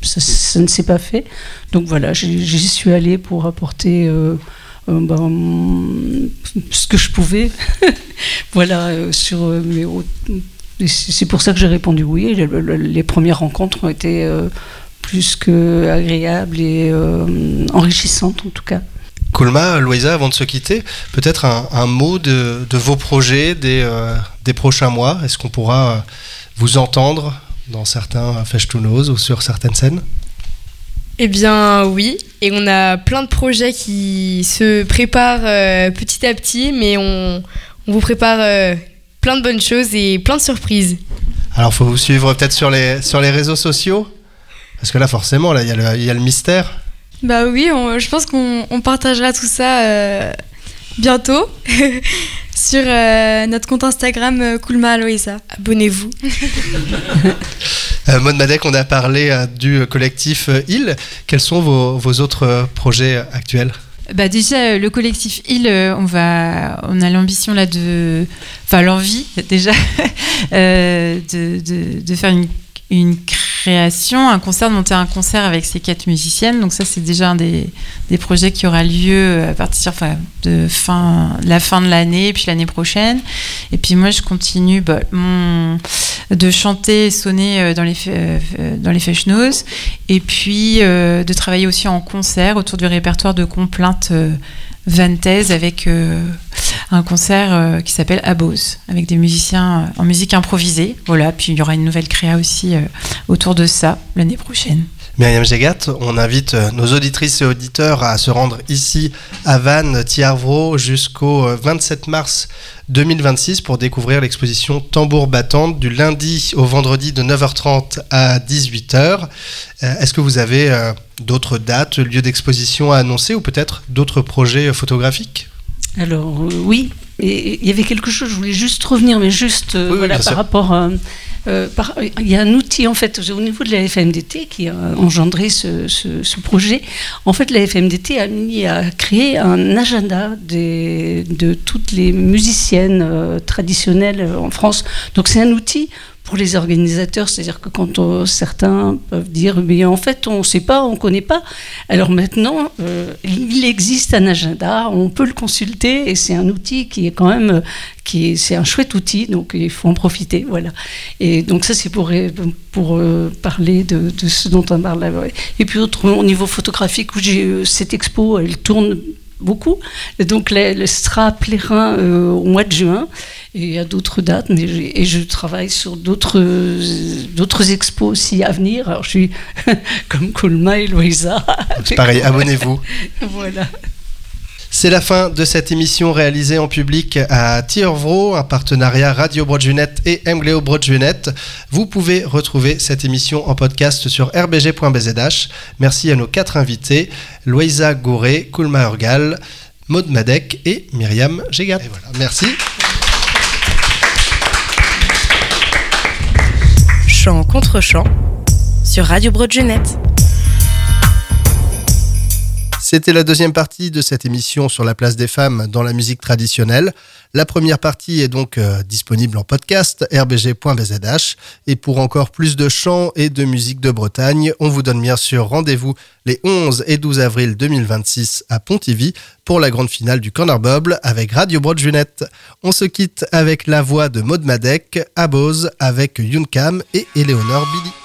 ça ne s'est pas fait. Donc voilà, j'y suis allée pour apporter ce que je pouvais. Voilà, c'est pour ça que j'ai répondu oui. Les premières rencontres ont été plus que agréables et enrichissantes en tout cas. Koulma, Loïsa, avant de se quitter, peut-être un mot de vos projets des prochains mois. Est-ce qu'on pourra vous entendre dans certains Festounose ou sur certaines scènes ? Eh bien oui, et on a plein de projets qui se préparent petit à petit, mais on vous prépare plein de bonnes choses et plein de surprises. Alors il faut vous suivre peut-être sur les réseaux sociaux, parce que là forcément, il y a le mystère. Bah oui, je pense qu'on partagera tout ça bientôt sur notre compte Instagram Koulma Aloïsa. Abonnez-vous. Maud Madec, on a parlé du collectif IL. Quels sont vos autres projets actuels ? Déjà, le collectif IL, on a l'ambition là l'envie déjà de faire une création, un concert, de monter un concert avec ces 4 musiciennes. Donc ça, c'est déjà un des projets qui aura lieu à partir de la fin de l'année, et puis l'année prochaine. Et puis moi, je continue de chanter et sonner dans les Festounose, et puis de travailler aussi en concert autour du répertoire de complaintes vantaises avec un concert qui s'appelle Abose, avec des musiciens en musique improvisée. Voilà, puis il y aura une nouvelle créa aussi autour de ça l'année prochaine. Myriam Gégat, on invite nos auditrices et auditeurs à se rendre ici à Vannes, Thiarvro, jusqu'au 27 mars 2026 pour découvrir l'exposition Tambour Battante du lundi au vendredi de 9h30 à 18h. Est-ce que vous avez d'autres dates, lieux d'exposition à annoncer ou peut-être d'autres projets photographiques ? Alors oui, et il y avait quelque chose, je voulais juste revenir, mais juste par rapport... il y a un outil en fait au niveau de la FMDT qui a engendré ce projet. En fait, la FMDT a créé un agenda de toutes les musiciennes traditionnelles en France. Donc c'est un outil pour les organisateurs, c'est-à-dire que quand certains peuvent dire mais en fait on ne sait pas, on ne connaît pas, alors maintenant il existe un agenda, on peut le consulter et c'est un outil qui est quand même c'est un chouette outil, donc il faut en profiter, voilà. Et donc ça c'est pour parler de ce dont on parle là. Et puis au niveau photographique, où j'ai cette expo, elle tourne beaucoup, et donc elle sera plérin au mois de juin. Et il y a d'autres dates, et je travaille sur d'autres expos aussi à venir. Alors je suis comme Koulma et Loïsa. C'est pareil, abonnez-vous. Voilà. C'est la fin de cette émission réalisée en public à Thiarvro, un partenariat Radio Broadjunet et Mgleo Broadjunet. Vous pouvez retrouver cette émission en podcast sur rbg.bzh. Merci à nos 4 invités, Loïsa Gouré, Koulma Urgal, Maud Madec et Myriam Gégat. Et voilà, merci. Chant contre chant sur Radio Broadjunet. C'était la deuxième partie de cette émission sur la place des femmes dans la musique traditionnelle. La première partie est donc disponible en podcast rbg.bzh. Et pour encore plus de chants et de musique de Bretagne, on vous donne bien sûr rendez-vous les 11 et 12 avril 2026 à Pontivy pour la grande finale du Corner Bubble avec Radio Broadjunet. On se quitte avec la voix de Maud Madec, Abose avec Yunkam et Éléonore Billy.